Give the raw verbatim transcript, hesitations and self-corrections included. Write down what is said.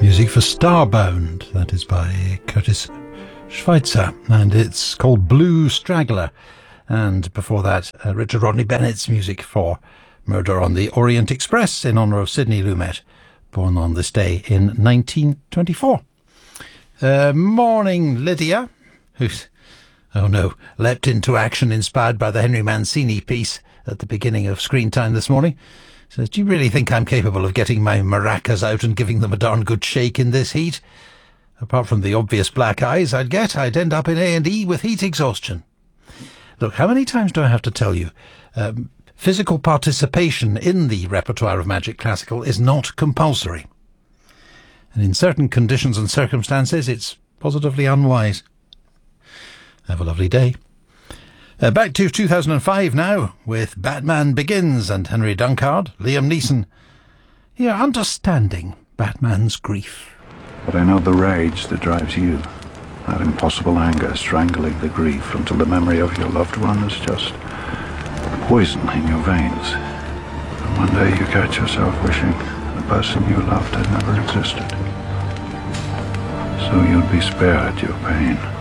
Music for Starbound, that is by Curtis Schweitzer, and it's called Blue Straggler. And before that, uh, Richard Rodney Bennett's music for Murder on the Orient Express in honour of Sidney Lumet, born on this day in nineteen twenty-four. Uh, morning, Lydia, who's, oh no, leapt into action inspired by the Henry Mancini piece at the beginning of Screen Time this morning. Says, do you really think I'm capable of getting my maracas out and giving them a darn good shake in this heat? Apart from the obvious black eyes I'd get, I'd end up in A and E with heat exhaustion. Look, how many times do I have to tell you? Um, physical participation in the repertoire of Magic Classical is not compulsory. And in certain conditions and circumstances, it's positively unwise. Have a lovely day. Uh, back to two thousand five now, with Batman Begins and Henry Duncard, Liam Neeson. Here, understanding Batman's grief. But I know the rage that drives you, that impossible anger strangling the grief until the memory of your loved one is just poison in your veins. And one day you catch yourself wishing the person you loved had never existed. So you'd be spared your pain.